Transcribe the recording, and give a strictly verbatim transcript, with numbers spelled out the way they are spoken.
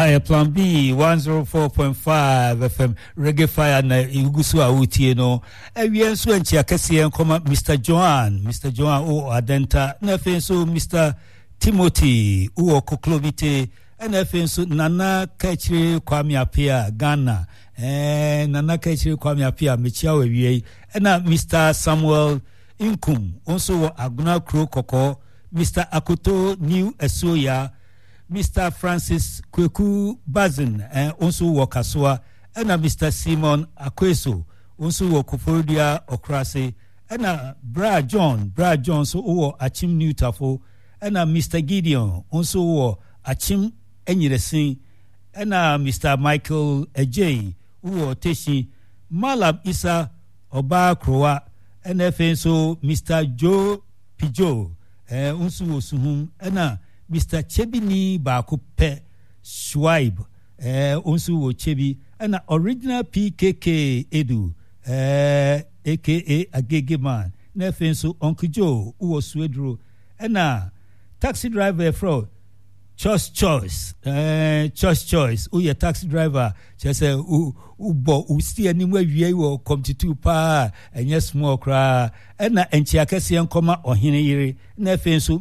I Plan B one oh four point five F M Reggae Fire na igusu awutie no awien so anchi akese enkoma Mister Joan Mister Joan o adenta na fenso Mister Timothy o koklobite na fenso Nana Kachiri Kwame Apia Ghana eh Nana Kachiri Kwame Apia mechia wawie na Mister Samuel Inkum also Aguna Kro Koko Mister Akoto New Esoya Mister Francis Kweku Bazin eh also Wakaswa and Mister Simon Akweso also Wokofodia Okrase and Bra John Bra John so o Achim Newtafo and Mister Gideon also Achim Enyiresin and Mister Michael Ejay who Teshi Malam Isa Oba Kroa and so Mister Joe Pijo eh also Suhum and Mister Chebini Bakupe Schwaib eh also wo Chebi and original P K K Edu eh aka Agege man na fenso Uncle Joe who was Swedro and taxi driver from Choice Choice eh Choice Choice who your taxi driver just say who who bo who see anywhere we will come to two pa and yes small cry and na enchi akese enkoma ohene yire na fenso